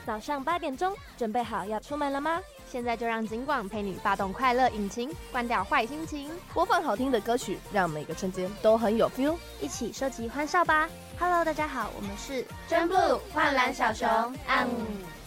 早上8点钟，准备好要出门了吗？ 现在就让警广陪你发动快乐引擎，关掉坏心情， 播放好听的歌曲，让每个瞬间都很有 feel， 一起收集欢笑吧。Hello， 大家好，我们是真 blue 幻蓝小熊。